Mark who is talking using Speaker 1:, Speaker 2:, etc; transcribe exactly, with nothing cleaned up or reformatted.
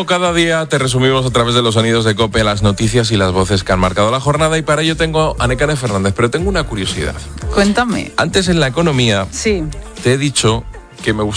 Speaker 1: Como cada día te resumimos a través de los sonidos de COPE las noticias y las voces que han marcado la jornada, y para ello tengo a Nekane Fernández, pero tengo una curiosidad.
Speaker 2: Cuéntame.
Speaker 1: Antes en la economía
Speaker 2: Sí.
Speaker 1: te he dicho que me gusta